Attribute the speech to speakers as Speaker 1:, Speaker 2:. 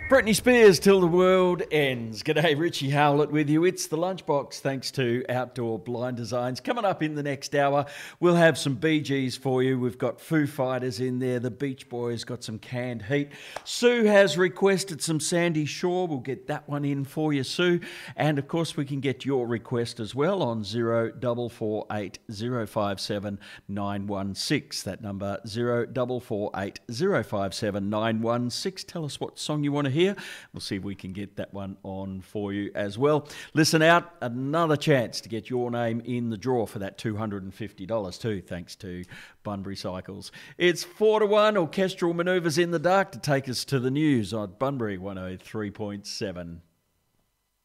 Speaker 1: Britney Spears, Till the World Ends. G'day, Richie Howlett with you. It's the Lunchbox, thanks to Outdoor Blind Designs. Coming up in the next hour, we'll have some Bee Gees for you. We've got Foo Fighters in there. The Beach Boys got some Canned Heat. Sue has requested some Sandy Shore. We'll get that one in for you, Sue. And, of course, we can get your request as well on 0448 057 916. That number, 0448 057 916. Tell us what song you want to hear. We'll see if we can get that one on for you as well. Listen out, another chance to get your name in the draw for that $250 too, thanks to Bunbury Cycles. It's 4-1, orchestral manoeuvres in the dark to take us to the news on Bunbury 103.7.